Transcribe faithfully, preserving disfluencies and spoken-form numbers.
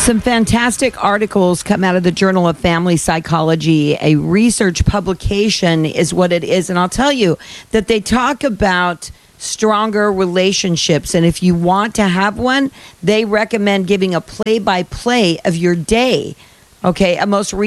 Some fantastic articles come out of the Journal of Family Psychology. A research publication is what it is. And I'll tell you that they talk about stronger relationships. And if you want to have one, they recommend giving a play-by-play of your day. Okay, a most